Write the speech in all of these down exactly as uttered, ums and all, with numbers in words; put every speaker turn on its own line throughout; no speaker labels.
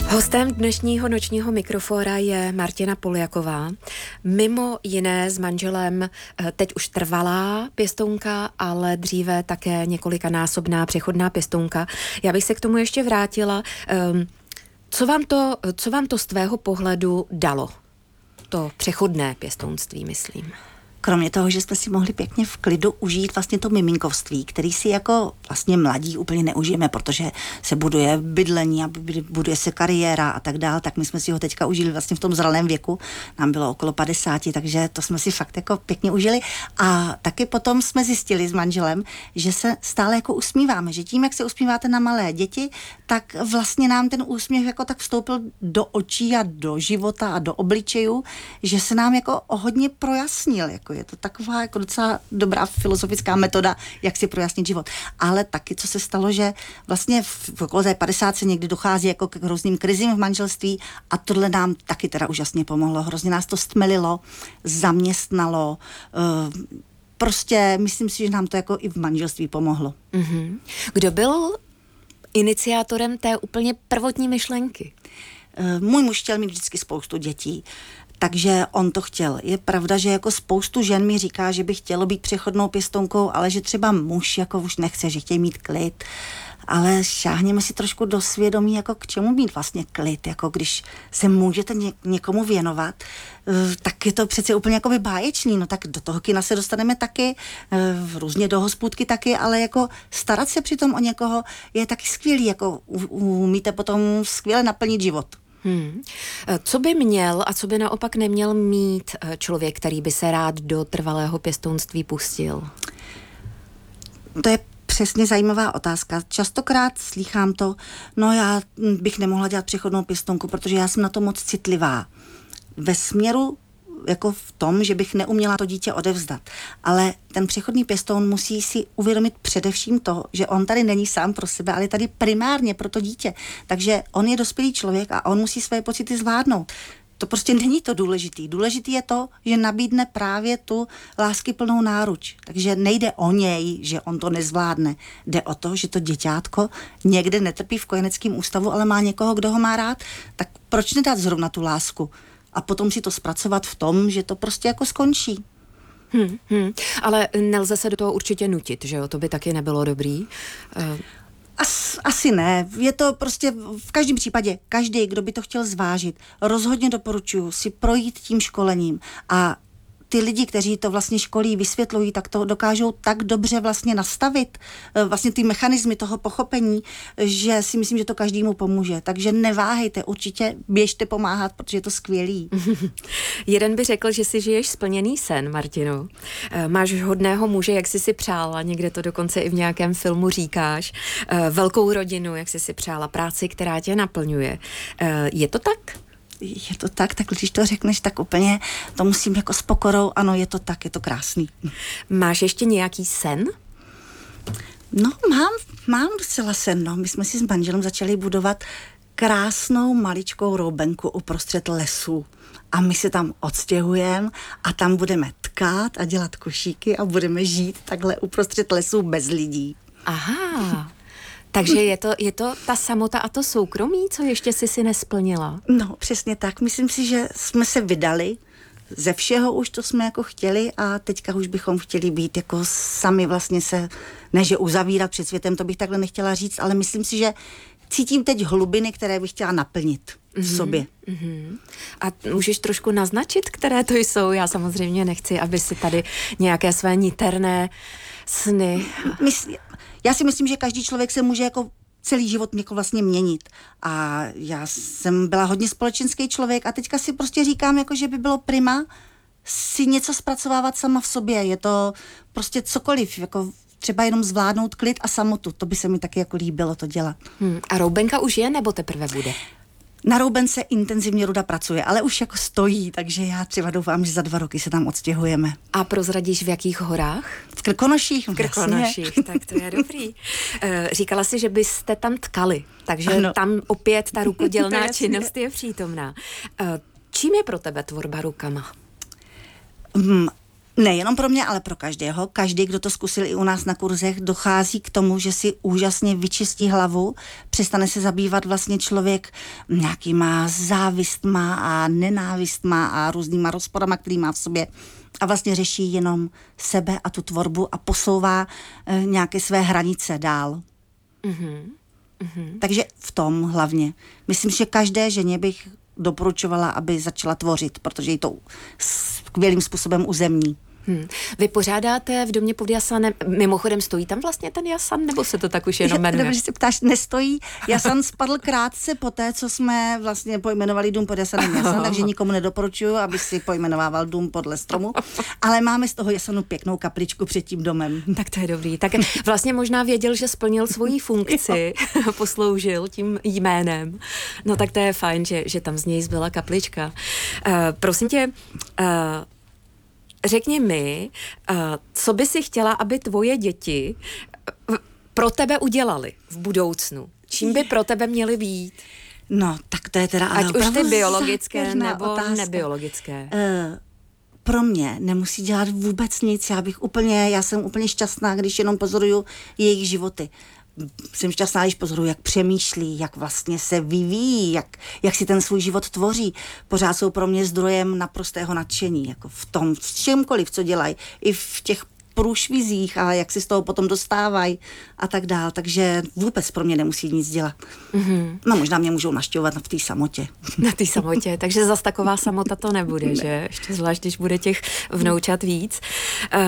Hostem dnešního nočního mikrofóra je Martina Poljaková. Mimo jiné s manželem teď už trvalá pěstounka, ale dříve také několikanásobná přechodná pěstounka. Já bych se k tomu ještě vrátila. Co vám to, co vám to z tvého pohledu dalo? To přechodné pěstounství, myslím.
Kromě toho, že jsme si mohli pěkně v klidu užít vlastně to miminkovství, který si jako vlastně mladí úplně neužijeme, protože se buduje bydlení a buduje se kariéra a tak dál, tak my jsme si ho teďka užili vlastně v tom zralém věku, nám bylo okolo padesáti, takže to jsme si fakt jako pěkně užili a taky potom jsme zjistili s manželem, že se stále jako usmíváme, že tím, jak se usmíváte na malé děti, tak vlastně nám ten úsměv jako tak vstoupil do očí a do života a do obličejů, že se nám jako o hodně projasnil, jako je to taková jako docela dobrá filozofická metoda, jak si projasnit život. Ale taky, co se stalo, že vlastně v okolo té padesátce někdy dochází jako k různým krizím v manželství a tohle nám taky teda úžasně pomohlo. Hrozně nás to stmelilo, zaměstnalo, prostě myslím si, že nám to jako i v manželství pomohlo.
Mm-hmm. Kdo byl iniciátorem té úplně prvotní myšlenky?
Můj muž chtěl mít vždycky spoustu dětí, takže on to chtěl. Je pravda, že jako spoustu žen mi říká, že by chtělo být přechodnou pěstounkou, ale že třeba muž jako už nechce, že chtějí mít klid. Ale šáhněme si trošku do svědomí, jako k čemu mít vlastně klid, jako když se můžete ně, někomu věnovat, tak je to přece úplně jako báječný, no tak do toho kina se dostaneme taky, různě do hospůdky taky, ale jako starat se přitom o někoho je taky skvělý, jako umíte potom skvěle naplnit život.
Hmm. Co by měl a co by naopak neměl mít člověk, který by se rád do trvalého pěstounství pustil?
To je přesně zajímavá otázka. Častokrát slýchám to, no já bych nemohla dělat přechodnou pěstounku, protože já jsem na to moc citlivá. Ve směru jako v tom, že bych neuměla to dítě odevzdat. Ale ten přechodný pěstoun musí si uvědomit především to, že on tady není sám pro sebe, ale tady primárně pro to dítě. Takže on je dospělý člověk a on musí své pocity zvládnout. To prostě není to důležitý. Důležitý je to, že nabídne právě tu láskyplnou náruč. Takže nejde o něj, že on to nezvládne. Jde o to, že to děťátko někde netrpí v kojeneckém ústavu, ale má někoho, kdo ho má rád. Tak proč nedat zrovna tu lásku? A potom si to zpracovat v tom, že to prostě jako skončí.
Hmm, hmm. Ale nelze se do toho určitě nutit, že jo? To by taky nebylo dobrý. Uh...
As, asi ne. Je to prostě v každém případě, každý, kdo by to chtěl zvážit, rozhodně doporučuji si projít tím školením a ty lidi, kteří to vlastně školí, vysvětlují, tak to dokážou tak dobře vlastně nastavit, vlastně ty mechanismy toho pochopení, že si myslím, že to každému pomůže. Takže neváhejte, určitě běžte pomáhat, protože je to skvělý.
Jeden by řekl, že si žiješ splněný sen, Martino. Máš hodného muže, jak jsi si přála, někde to dokonce i v nějakém filmu říkáš. Velkou rodinu, jak jsi si přála, práci, která tě naplňuje. Je to tak?
Je to tak, tak když to řekneš, tak úplně to musím jako s pokorou, ano, je to tak, je to krásný.
Máš ještě nějaký sen?
No, mám, mám docela sen, no. My jsme si s manželem začali budovat krásnou maličkou roubenku uprostřed lesů. A my se tam odstěhujeme a tam budeme tkát a dělat košíky a budeme žít takhle uprostřed lesů bez lidí.
Aha. Takže je to, je to ta samota a to soukromí, co ještě jsi si nesplnila?
No, přesně tak. Myslím si, že jsme se vydali. Ze všeho už to jsme jako chtěli a teďka už bychom chtěli být jako sami vlastně se, ne že uzavírat před světem, to bych takhle nechtěla říct, ale myslím si, že cítím teď hlubiny, které bych chtěla naplnit v mm-hmm, sobě.
Mm-hmm. A můžeš trošku naznačit, které to jsou? Já samozřejmě nechci, aby si tady nějaké své niterné sny...
Mysl, já si myslím, že každý člověk se může jako celý život jako vlastně měnit. A já jsem byla hodně společenský člověk a teďka si prostě říkám, jako, že by bylo prima si něco zpracovávat sama v sobě. Je to prostě cokoliv, jako třeba jenom zvládnout klid a samotu. To by se mi taky jako líbilo to dělat.
Hmm. A roubenka už je, nebo teprve bude?
Na roubence intenzivně Ruda pracuje, ale už jako stojí, takže já třeba doufám, že za dva roky se tam odstěhujeme.
A prozradíš v jakých horách?
V Krkonoších.
V Krkonoších, tak to je dobrý. Říkala jsi, že byste tam tkali, takže ano. Tam opět ta rukodělná činnost je přítomná. Čím je pro tebe tvorba rukama?
Hmm, Nejenom pro mě, ale pro každého. Každý, kdo to zkusil i u nás na kurzech, dochází k tomu, že si úžasně vyčistí hlavu, přestane se zabývat vlastně člověk nějakýma závistma a nenávistma a různýma rozporama, který má v sobě a vlastně řeší jenom sebe a tu tvorbu a posouvá e, nějaké své hranice dál. Mm-hmm. Mm-hmm. Takže v tom hlavně. Myslím, že každé ženě bych doporučovala, aby začala tvořit, protože jí to skvělým způsobem uzemní.
Hmm. Vy pořádáte v domě pod Jasanem, mimochodem stojí tam vlastně ten Jasan, nebo se to tak už jenom jmenuje?
Dobře, že se ptáš, nestojí. Jasan spadl krátce po té, co jsme vlastně pojmenovali dům pod Jasanem Jasan, takže nikomu nedoporučuju, aby si pojmenovával dům podle stromu, ale máme z toho Jasanu pěknou kapličku před tím domem.
Tak to je dobrý. Tak vlastně možná věděl, že splnil svoji funkci, posloužil tím jménem. No tak to je fajn, že, že tam z něj zbyla kaplička. Uh, prosím tě, uh, řekni mi, co by si chtěla, aby tvoje děti pro tebe udělali v budoucnu? Čím by pro tebe měly být?
No, tak to je teda...
Ať už ty biologické nebo
otázka.
nebiologické.
Uh, pro mě nemusí dělat vůbec nic. Já bych úplně, já jsem úplně šťastná, když jenom pozoruju jejich životy. Jsem šťastná, když pozoruju, jak přemýšlí, jak vlastně se vyvíjí, jak, jak si ten svůj život tvoří. Pořád jsou pro mě zdrojem naprostého nadšení, jako v tom, v čemkoliv, co dělají, i v těch průšvizích a jak si z toho potom dostávají a tak dál. Takže vůbec pro mě nemusí nic dělat. Mm-hmm. No možná mě můžou navštěvovat v té samotě.
Na té samotě, takže zas taková samota to nebude, ne. Že? Ještě zvlášť, když bude těch vnoučat víc. Uh,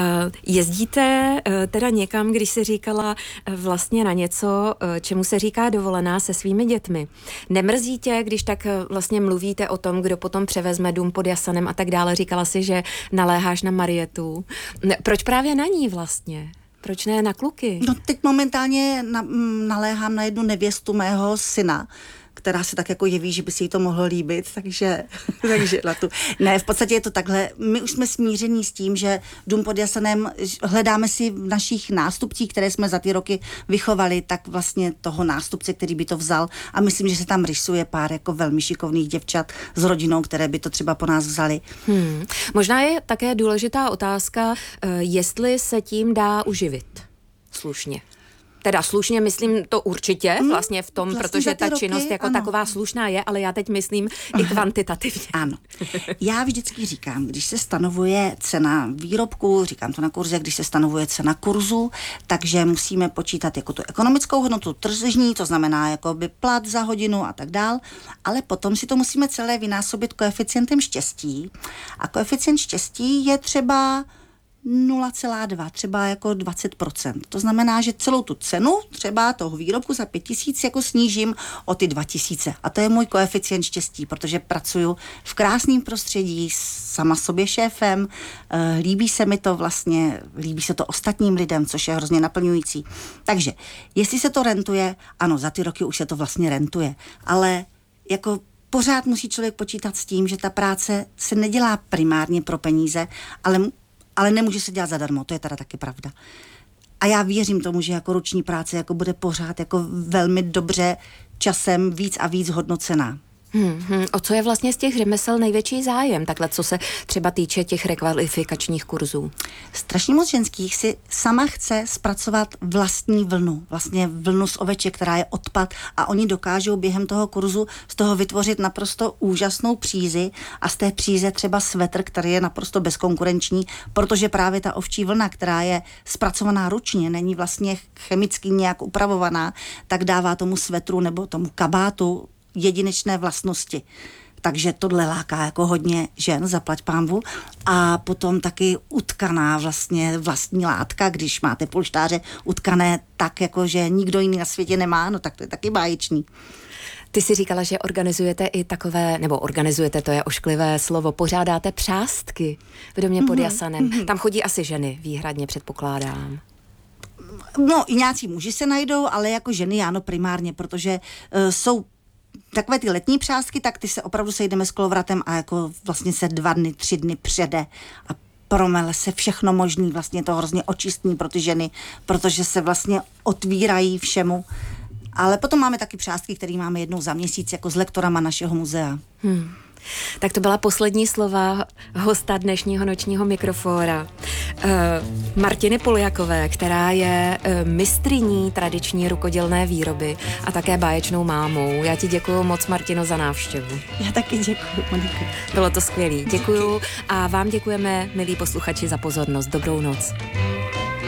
jezdíte uh, teda někam, když jsi říkala uh, vlastně na něco, uh, čemu se říká dovolená se svými dětmi. Nemrzí tě, když tak uh, vlastně mluvíte o tom, kdo potom převezme dům pod Jasanem a tak dále. Říkala si, že naléháš na Marietu. Proč právě na ní vlastně? Proč ne na kluky?
No teď momentálně na, m, naléhám na jednu nevěstu mého syna, která se tak jako jeví, že by si jí to mohlo líbit, takže, takže na tu. Ne, v podstatě je to takhle. My už jsme smíření s tím, že dům pod Jasanem hledáme si v našich nástupcích, které jsme za ty roky vychovali, tak vlastně toho nástupce, který by to vzal a myslím, že se tam rysuje pár jako velmi šikovných děvčat s rodinou, které by to třeba po nás vzali.
Hmm. Možná je také důležitá otázka, jestli se tím dá uživit slušně. Teda slušně myslím to určitě, vlastně v tom, vlastně protože ta roky, činnost jako ano. taková slušná je, ale já teď myslím i kvantitativně.
Ano. Já vždycky říkám, když se stanovuje cena výrobku, říkám to na kurze, když se stanovuje cena kurzu, takže musíme počítat jako tu ekonomickou hodnotu tržní, to znamená jako by plat za hodinu a tak dál, ale potom si to musíme celé vynásobit koeficientem štěstí. A koeficient štěstí je třeba nula celá dva, třeba jako dvacet procent. To znamená, že celou tu cenu třeba toho výrobku za pět tisíc jako snížím o ty dva tisíce. A to je můj koeficient štěstí, protože pracuju v krásném prostředí, sama sobě šéfem, e, líbí se mi to vlastně, líbí se to ostatním lidem, což je hrozně naplňující. Takže, jestli se to rentuje, ano, za ty roky už se to vlastně rentuje, ale jako pořád musí člověk počítat s tím, že ta práce se nedělá primárně pro peníze, ale ale nemůže se dělat zadarmo, to je teda taky pravda. A já věřím tomu, že jako ruční práce jako bude pořád jako velmi dobře časem víc a víc hodnocená.
Hmm, hmm. O co je vlastně z těch řemesel největší zájem, takhle co se třeba týče těch rekvalifikačních kurzů?
Strašně moc ženských si sama chce zpracovat vlastní vlnu, vlastně vlnu z oveček, která je odpad a oni dokážou během toho kurzu z toho vytvořit naprosto úžasnou přízi a z té příze třeba svetr, který je naprosto bezkonkurenční, protože právě ta ovčí vlna, která je zpracovaná ručně, není vlastně chemicky nějak upravovaná, tak dává tomu svetru nebo tomu kabátu jedinečné vlastnosti. Takže tohle láká jako hodně žen, zaplať pánvu. A potom taky utkaná vlastně vlastní látka, když máte polštáře utkané tak, jako že nikdo jiný na světě nemá, no tak to je taky báječný.
Ty si říkala, že organizujete i takové, nebo organizujete, to je ošklivé slovo, pořádáte přástky v domě pod Jasanem. Mm-hmm. Tam chodí asi ženy výhradně, předpokládám.
No i nějací muži se najdou, ale jako ženy ano primárně, protože uh, jsou takové ty letní přástky, tak ty se opravdu sejdeme s kolovratem a jako vlastně se dva dny, tři dny přede a promele se všechno možný, vlastně to hrozně očistný pro ty ženy, protože se vlastně otvírají všemu Ale potom máme taky přástky, které máme jednou za měsíc jako s lektorama našeho muzea.
Hmm. Tak to byla poslední slova hosta dnešního nočního mikrofóra. Uh, Martiny Poljakové, která je uh, mistryní tradiční rukodělné výroby a také báječnou mámou. Já ti děkuju moc, Martino, za návštěvu.
Já taky děkuju, Monika.
Bylo to skvělý. Děkuju a vám děkujeme, milí posluchači, za pozornost. Dobrou noc.